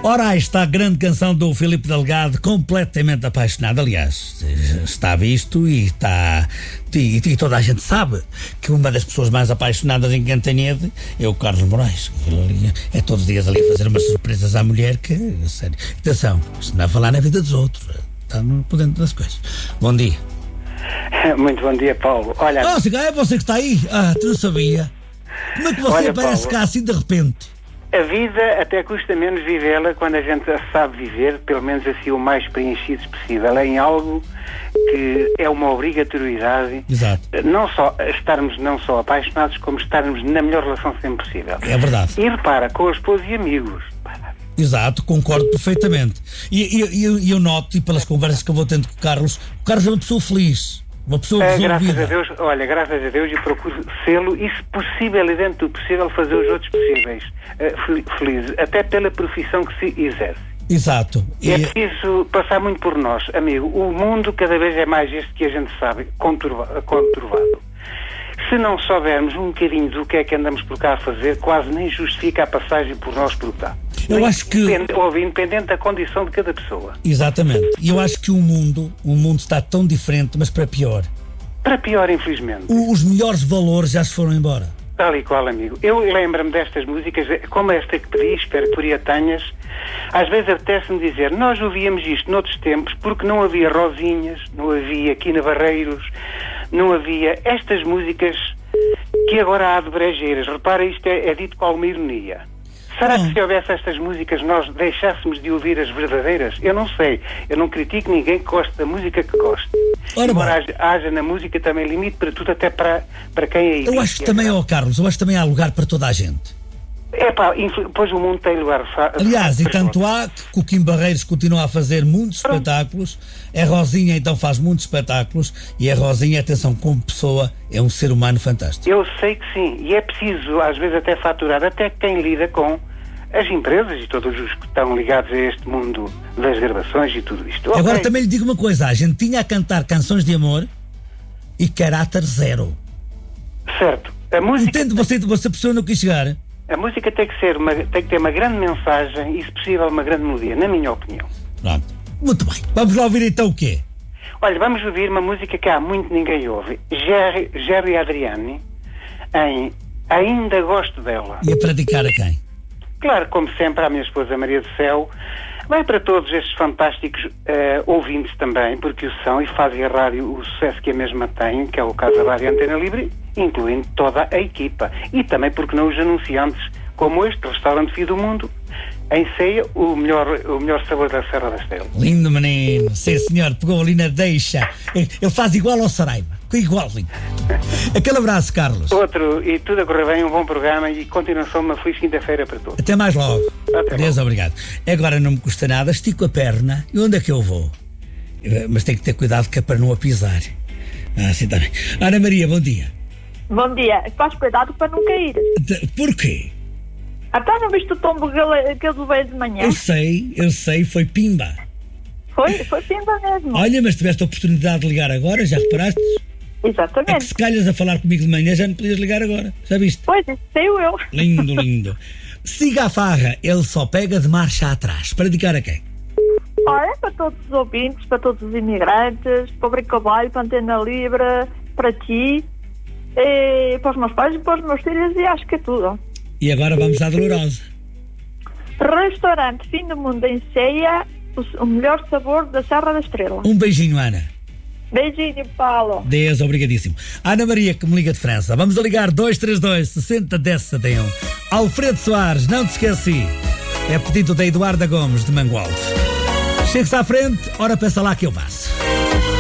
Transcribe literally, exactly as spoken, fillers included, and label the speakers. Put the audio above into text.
Speaker 1: Ora, aí está a grande canção do Filipe Delgado, completamente apaixonado. Aliás, está visto e está. E, e toda a gente sabe que uma das pessoas mais apaixonadas em Cantanhede é o Carlos Moraes. Ele é todos os dias ali a fazer umas surpresas à mulher que, sério. Atenção, se não a falar na vida dos outros, está no, por dentro das coisas. Bom dia.
Speaker 2: Muito bom dia, Paulo. Olha.
Speaker 1: Oh, é você que está aí? Ah, tu não sabia. Como é que você
Speaker 2: Olha,
Speaker 1: aparece
Speaker 2: Paulo,
Speaker 1: cá assim de repente?
Speaker 2: A vida até custa menos vivê-la quando a gente a sabe viver, pelo menos assim o mais preenchidos possível, em algo que é uma obrigatoriedade.
Speaker 1: Exato.
Speaker 2: Não só estarmos não só apaixonados, como estarmos na melhor relação sempre possível.
Speaker 1: É verdade.
Speaker 2: E repara, com a esposa e amigos.
Speaker 1: Exato, concordo perfeitamente. E, e, e eu noto, e pelas conversas que eu vou tendo com o Carlos, o Carlos é uma pessoa feliz. Uma pessoa
Speaker 2: É,
Speaker 1: resolvida.
Speaker 2: graças a Deus, olha, graças a Deus, e procuro sê-lo e, se possível, e dentro do possível, fazer os outros possíveis uh, felizes, até pela profissão que se exerce.
Speaker 1: Exato.
Speaker 2: E é preciso passar muito por nós, amigo. O mundo cada vez é mais este que a gente sabe, conturba, conturbado. Se não soubermos um bocadinho do que é que andamos por cá a fazer, quase nem justifica a passagem por nós por cá.
Speaker 1: Eu acho que...
Speaker 2: Ou independente da condição de cada pessoa.
Speaker 1: Exatamente. E eu acho que o mundo, o mundo está tão diferente, mas para pior.
Speaker 2: Para pior, infelizmente.
Speaker 1: O, os melhores valores já se foram embora.
Speaker 2: Tal e qual, amigo. Eu lembro-me destas músicas, como esta que pedi, espero que por aí a tenhas. Às vezes apetece-me dizer, nós ouvíamos isto noutros tempos porque não havia Rosinhas, não havia Quina Barreiros, não havia estas músicas que agora há de brejeiras. Repara, isto é, é dito com alguma ironia. Será que se houvesse estas músicas nós deixássemos de ouvir as verdadeiras? Eu não sei. Eu não critico ninguém que goste da música que goste.
Speaker 1: Ora,
Speaker 2: Embora haja, haja na música também limite para tudo, até para, para quem é
Speaker 1: Eu acho que também, ó oh, Carlos, eu acho que também há lugar para toda a gente.
Speaker 2: É pá, pois o mundo tem lugar.
Speaker 1: Aliás, e tanto há que o Kim Barreiros continua a fazer muitos espetáculos, a Rosinha então faz muitos espetáculos, e a Rosinha, atenção, como pessoa, é um ser humano fantástico.
Speaker 2: Eu sei que sim, e é preciso às vezes até faturar, até quem lida com as empresas e todos os que estão ligados a este mundo das gravações e tudo isto.
Speaker 1: Agora
Speaker 2: okay.
Speaker 1: Também lhe digo uma coisa, a gente tinha a cantar canções de amor e caráter zero.
Speaker 2: Certo. A música...
Speaker 1: Entende, você, você pessoa não quis chegar?
Speaker 2: A música tem que, ser uma, tem que ter uma grande mensagem e, se possível, uma grande melodia, na minha opinião.
Speaker 1: Pronto. Muito bem. Vamos lá ouvir então o quê?
Speaker 2: Olha, vamos ouvir uma música que há muito ninguém ouve. Jerry, Jerry Adriani, em Ainda Gosto Dela.
Speaker 1: E a praticar a quem?
Speaker 2: Claro, como sempre, a minha esposa Maria do Céu. Vai para todos estes fantásticos uh, ouvintes também, porque o são e fazem a rádio o sucesso que a mesma tem, que é o caso da Rádio Antena Livre, incluindo toda a equipa. E também, porque não, os anunciantes, como este Restaurante Fio do Mundo, em ceia, o melhor, o melhor sabor da Serra da Estrela.
Speaker 1: Lindo menino, sim senhor, pegou ali na deixa. Ele faz igual ao Saraiva, igualzinho. Aquele abraço, Carlos.
Speaker 2: Outro, e tudo a correr bem, um bom programa e continuação uma feliz quinta-feira para todos.
Speaker 1: Até mais logo.
Speaker 2: Até
Speaker 1: Deus,
Speaker 2: logo.
Speaker 1: obrigado. Agora não me custa nada, estico a perna e onde é que eu vou? Mas tenho que ter cuidado que é para não a pisar. Ah, sim, também. Ana Maria, bom dia.
Speaker 3: Bom dia. Faz cuidado para não cair.
Speaker 1: De, porquê?
Speaker 3: Até não viste o tombo que ele veio de manhã?
Speaker 1: Eu sei, eu sei, foi pimba.
Speaker 3: Foi, foi pimba mesmo.
Speaker 1: Olha, mas tiveste a oportunidade de ligar agora, já reparaste?
Speaker 3: Exatamente.
Speaker 1: É que se calhas a falar comigo de manhã já não podias ligar agora, já viste?
Speaker 3: Pois, isso sei eu.
Speaker 1: Lindo, lindo. Siga a farra, ele só pega de marcha atrás. Para dedicar a quem?
Speaker 3: Olha, para todos os ouvintes, para todos os imigrantes, para o Bricobalho, para a Antena Livre, para ti, e para os meus pais e para os meus filhos, e acho que é tudo.
Speaker 1: E agora vamos à Dolorosa.
Speaker 3: Restaurante Fim do Mundo em Ceia, o, o melhor sabor da Serra da Estrela.
Speaker 1: Um beijinho, Ana.
Speaker 3: Beijinho, Paulo.
Speaker 1: Deus, obrigadíssimo. Ana Maria, que me liga de França. Vamos a ligar dois três dois, sessenta, dez, setenta e um. Alfredo Soares, não te esqueci. É pedido da Eduarda Gomes, de Mangualde. Chega-se à frente, ora pensa lá que eu passo.